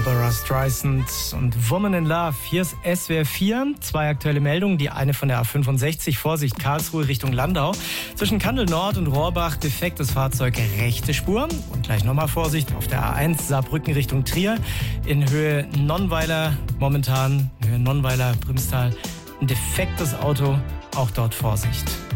Barbara Streisand und Woman in Love. Hier ist SWR 4. 2 aktuelle Meldungen. Die eine von der A65, Vorsicht Karlsruhe Richtung Landau. Zwischen Kandel Nord und Rohrbach defektes Fahrzeug, rechte Spur. Und gleich nochmal Vorsicht auf der A1 Saarbrücken Richtung Trier. In Höhe Nonnweiler, momentan Höhe Nonnweiler, Primstal. Ein defektes Auto, auch dort Vorsicht.